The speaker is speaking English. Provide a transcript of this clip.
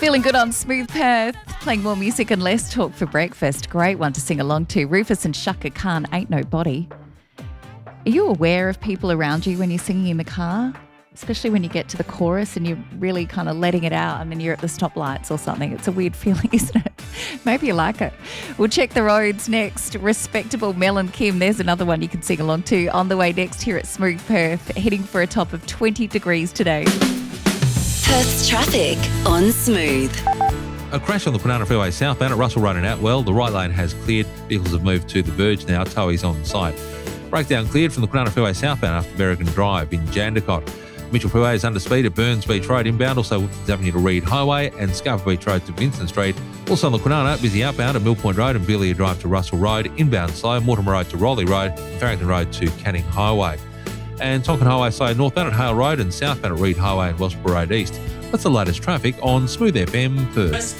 Feeling good on Smooth Perth, playing more music and less talk for breakfast. Great one to sing along to. Rufus and Shaka Khan, Ain't No Body. Are you aware of people around you when you're singing in the car? Especially when you get to the chorus and you're really kind of letting it out and then you're at the stoplights or something. It's a weird feeling, isn't it? Maybe you like it. We'll check the roads next. Respectable Mel and Kim. There's another one you can sing along to. On the way next here at Smooth Perth, heading for a top of 20 degrees today. Perth's traffic on Smooth. A crash on the Kwinana Freeway southbound at Russell Road in Atwell. The right lane has cleared. Vehicles have moved to the verge now. Towie's on site. Breakdown cleared from the Kwinana Freeway southbound after Berrigan Drive in Jandakot. Mitchell Freeway is under speed at Burns Beach Road inbound, also Woodlands Avenue to Reed Highway and Scarborough Beach Road to Vincent Street. Also on the Kwinana, busy outbound at Mill Point Road and Billia Drive to Russell Road, inbound slow, Mortimer Road to Rowley Road and Farrington Road to Canning Highway. And Tonkin Highway slow northbound at Hale Road and southbound at Reed Highway and Wellsborough Road East. That's the latest traffic on Smooth FM Perth.